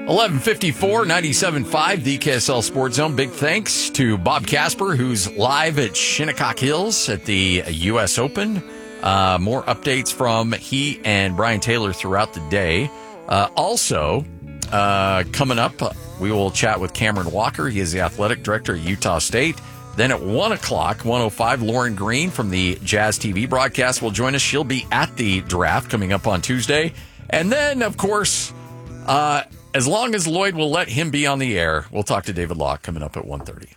11:54, 97.5, the KSL Sports Zone. Big thanks to Bob Casper, who's live at Shinnecock Hills at the U.S. Open. More updates from he and Brian Taylor throughout the day. Also, coming up, we will chat with Cameron Walker. He is the athletic director at Utah State. Then at 1 o'clock, 1:05, Lauren Green from the Jazz TV broadcast will join us. She'll be at the draft coming up on Tuesday. And then, of course, as long as Lloyd will let him be on the air, we'll talk to David Locke coming up at 1:30.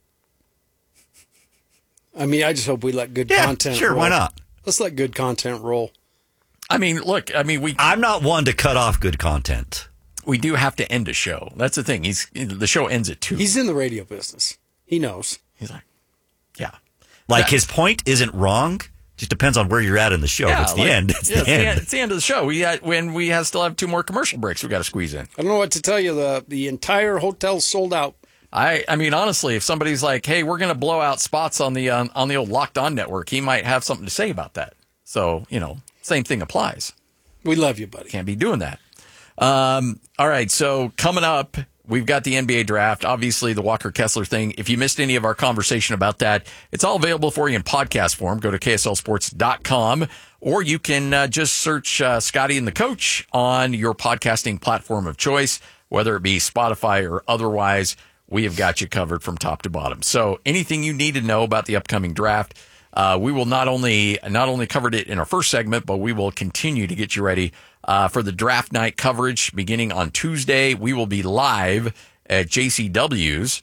I mean, I just hope we let good content roll. Why not? Let's let good content roll. I mean, look, I'm not one to cut off good content. We do have to end a show. That's the thing. The show ends at 2. He's in the radio business. He knows. He's like, yeah. His point isn't wrong. Just depends on where you're at in the show. It's the end. It's the end. It's the end of the show. We still have 2 more commercial breaks we got to squeeze in. I don't know what to tell you. The entire hotel's sold out. I mean, honestly, if somebody's like, "Hey, we're going to blow out spots on the old Locked On network," he might have something to say about that. So, same thing applies. We love you, buddy. Can't be doing that. All right. So coming up, we've got the NBA draft, obviously the Walker Kessler thing. If you missed any of our conversation about that, it's all available for you in podcast form. Go to KSLSports.com, or you can just search Scotty and the Coach on your podcasting platform of choice, whether it be Spotify or otherwise. We have got you covered from top to bottom. So anything you need to know about the upcoming draft, we will not only covered it in our first segment, but we will continue to get you ready for the draft night coverage beginning on Tuesday. We will be live at JCW's,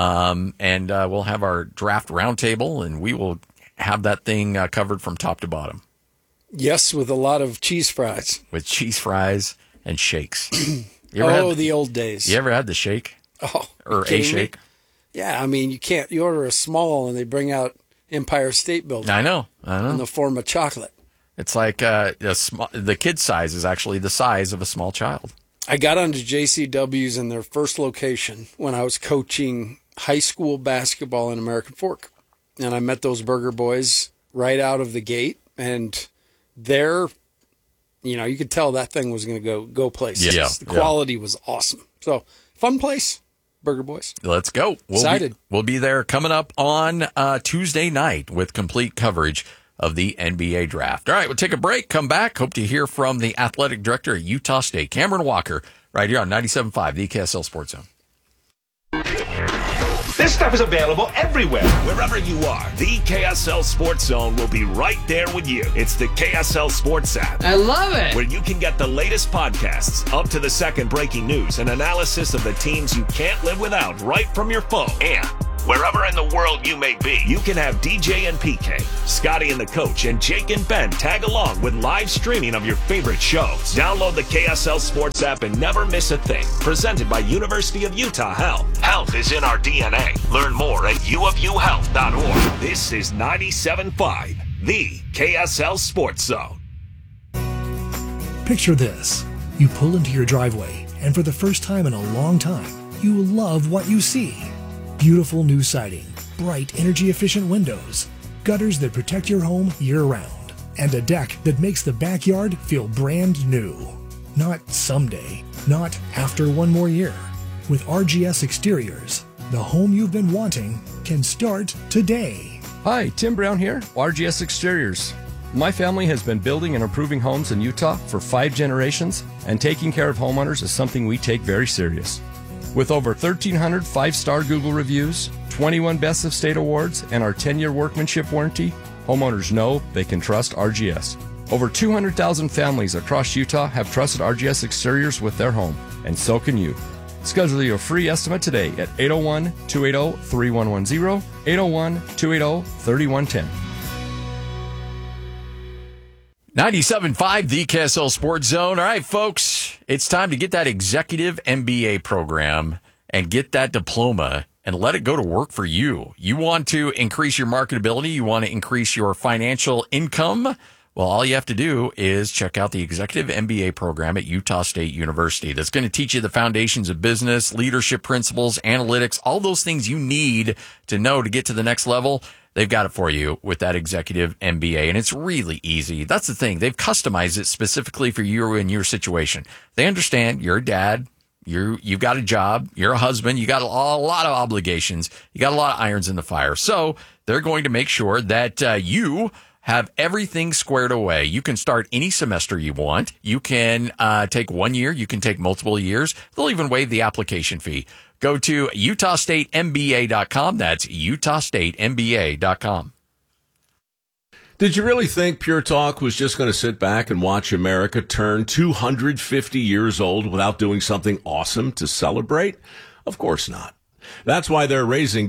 and we'll have our draft roundtable, and we will have that thing covered from top to bottom. Yes, with a lot of cheese fries. With cheese fries and shakes. The old days. You ever had the shake? Oh, or a shake? Yeah, I mean, you order a small, and they bring out Empire State Building. I know. In the form of chocolate. It's like the kid size is actually the size of a small child. I got onto JCW's in their first location when I was coaching high school basketball in American Fork. And I met those burger boys right out of the gate. And they're, you could tell that thing was going to go places. Yeah, the quality was awesome. So, fun place. Burger Boys. Let's go. Excited. We'll be there coming up on Tuesday night with complete coverage of the NBA draft. All right, we'll take a break, come back. Hope to hear from the athletic director at Utah State, Cameron Walker, right here on 97.5, the KSL Sports Zone. This stuff is available everywhere. Wherever you are, the KSL Sports Zone will be right there with you. It's the KSL Sports app. I love it. Where you can get the latest podcasts, up to the second breaking news, and analysis of the teams you can't live without right from your phone. And wherever in the world you may be, you can have DJ and PK, Scotty and the Coach, and Jake and Ben tag along with live streaming of your favorite shows. Download the KSL Sports app and never miss a thing. Presented by University of Utah Health. Health is in our DNA. Learn more at uofuhealth.org. This is 97.5, the KSL Sports Zone. Picture this. You pull into your driveway, and for the first time in a long time, you love what you see. Beautiful new siding, bright energy-efficient windows, gutters that protect your home year-round, and a deck that makes the backyard feel brand new. Not someday, not after one more year. With RGS Exteriors, the home you've been wanting can start today. Hi, Tim Brown here, RGS Exteriors. My family has been building and improving homes in Utah for 5 generations, and taking care of homeowners is something we take very serious. With over 1,300 5-star Google reviews, 21 Best of State awards, and our 10-year workmanship warranty, homeowners know they can trust RGS. Over 200,000 families across Utah have trusted RGS Exteriors with their home, and so can you. Schedule your free estimate today at 801-280-3110, 801-280-3110. 97.5, the KSL Sports Zone. All right, folks, it's time to get that executive MBA program and get that diploma and let it go to work for you. You want to increase your marketability. You want to increase your financial income. Well, all you have to do is check out the Executive MBA program at Utah State University. That's going to teach you the foundations of business, leadership principles, analytics, all those things you need to know to get to the next level. They've got it for you with that Executive MBA, and it's really easy. That's the thing. They've customized it specifically for you and your situation. They understand you're a dad, You've got a job. You're a husband. You got a lot of obligations. You got a lot of irons in the fire. So they're going to make sure that you have everything squared away. You can start any semester you want. You can take 1 year. You can take multiple years. They'll even waive the application fee. Go to UtahStateMBA.com. That's UtahStateMBA.com. Did you really think Pure Talk was just going to sit back and watch America turn 250 years old without doing something awesome to celebrate? Of course not. That's why they're raising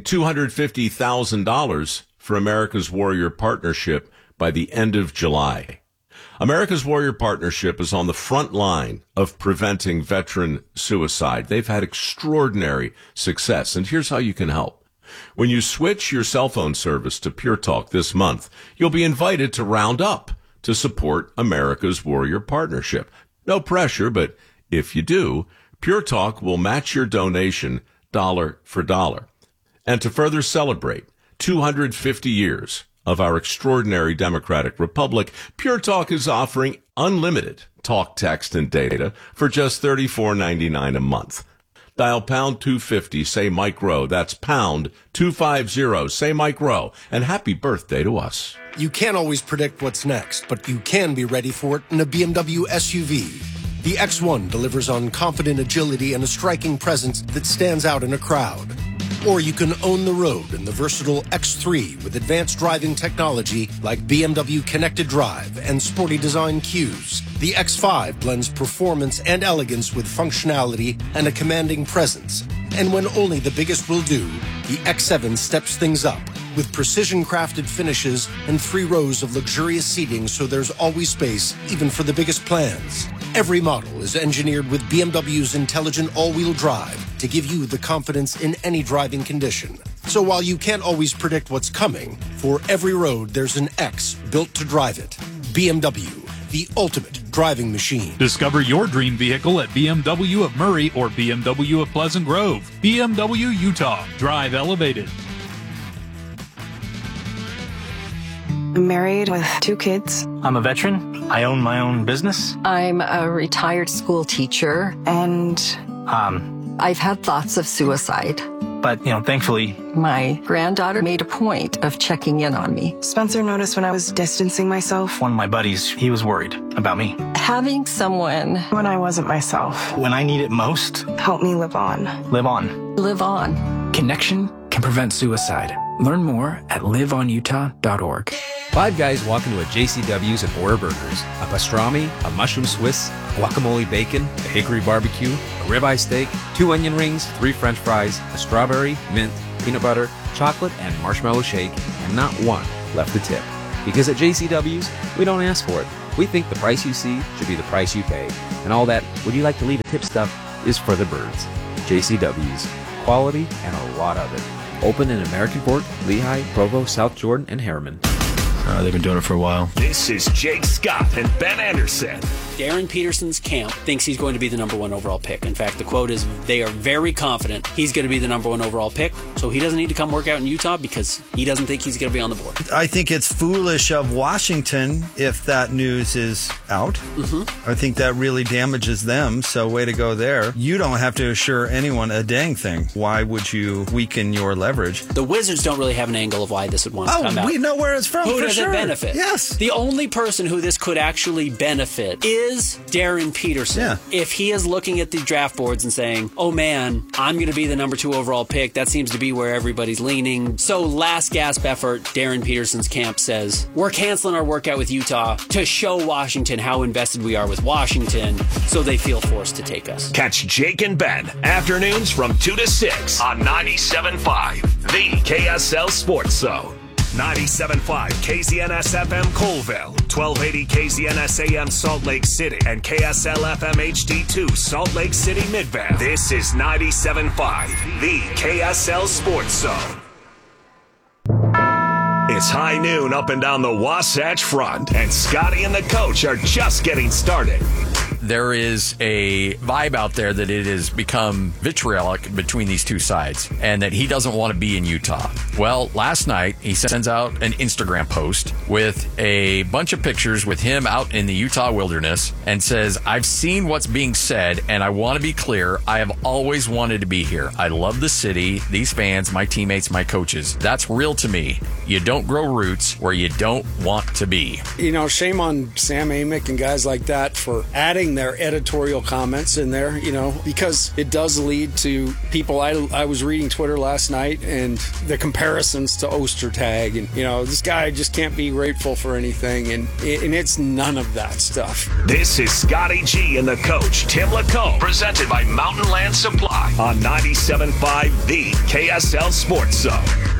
$250,000 for America's Warrior Partnership by the end of July. America's Warrior Partnership is on the front line of preventing veteran suicide. They've had extraordinary success, and here's how you can help. When you switch your cell phone service to Pure Talk this month, you'll be invited to round up to support America's Warrior Partnership. No pressure, but if you do, Pure Talk will match your donation dollar for dollar. And to further celebrate 250 years of our extraordinary democratic republic, Pure Talk is offering unlimited talk, text, and data for just $34.99 a month. Dial pound 250, say Mike Rowe. That's pound 250, say Mike Rowe. And happy birthday to us. You can't always predict what's next, but you can be ready for it in a BMW SUV. The X1 delivers on confident agility and a striking presence that stands out in a crowd. Or you can own the road in the versatile X3 with advanced driving technology like BMW Connected Drive and sporty design cues. The X5 blends performance and elegance with functionality and a commanding presence. And when only the biggest will do, the X7 steps things up with precision-crafted finishes and 3 rows of luxurious seating so there's always space, even for the biggest plans. Every model is engineered with BMW's intelligent all-wheel drive to give you the confidence in any driving condition. So while you can't always predict what's coming, for every road there's an X built to drive it. BMW, the ultimate driving machine. Discover your dream vehicle at BMW of Murray or BMW of Pleasant Grove. BMW Utah. Drive elevated. I'm married with 2 kids. I'm a veteran. I own my own business. I'm a retired school teacher. And I've had thoughts of suicide. But, thankfully, my granddaughter made a point of checking in on me. Spencer noticed when I was distancing myself. One of my buddies, he was worried about me. Having someone when I wasn't myself. When I need it most. Help me live on. Live on. Live on. Connection can prevent suicide. Learn more at liveonutah.org. 5 guys walk into a JCW's and order burgers, a pastrami, a mushroom Swiss, guacamole bacon, a hickory barbecue, a ribeye steak, 2 onion rings, 3 French fries, a strawberry, mint, peanut butter, chocolate, and marshmallow shake, and not one left to tip. Because at JCW's, we don't ask for it. We think the price you see should be the price you pay. And all that, would you like to leave a tip stuff, is for the birds. JCW's. Quality and a lot of it. Open in American Fork, Lehigh, Provo, South Jordan, and Harriman. They've been doing it for a while. This is Jake Scott and Ben Anderson. Darren Peterson's camp thinks he's going to be the number 1 overall pick. In fact, the quote is they are very confident he's going to be the number 1 overall pick, so he doesn't need to come work out in Utah because he doesn't think he's going to be on the board. I think it's foolish of Washington if that news is out. Mm-hmm. I think that really damages them, so way to go there. You don't have to assure anyone a dang thing. Why would you weaken your leverage? The Wizards don't really have an angle of why this would want to come out. Oh, we know where it's from. Who for does sure. it benefit? Yes. The only person who this could actually benefit is Darren Peterson. Yeah. If he is looking at the draft boards and saying, oh man, I'm going to be the number 2 overall pick, that seems to be where everybody's leaning. So last gasp effort, Darren Peterson's camp says, we're canceling our workout with Utah to show Washington how invested we are with Washington, so they feel forced to take us. Catch Jake and Ben afternoons from 2 to 6 on 97.5, the KSL Sports Zone. 97.5 KZNS FM Colville, 1280 KZNS AM Salt Lake City, and KSL FM HD2 Salt Lake City Midvale. This is 97.5, the KSL Sports Zone. It's high noon up and down the Wasatch Front, and Scotty and the coach are just getting started. there is a vibe out there that it has become vitriolic between these two sides and that he doesn't want to be in Utah. Well, last night he sends out an Instagram post with a bunch of pictures with him out in the Utah wilderness and says, I've seen what's being said and I want to be clear. I have always wanted to be here. I love the city, these fans, my teammates, my coaches. That's real to me. You don't grow roots where you don't want to be. You know, shame on Sam Amick and guys like that for adding their editorial comments in there, you know, because it does lead to people. I was reading Twitter last night and the comparisons to Ostertag, and, you know, this guy just can't be grateful for anything, and it's none of that stuff. This is Scotty G and the coach, Tim LaCombe, presented by Mountain Land Supply on 97.5 The KSL Sports Zone.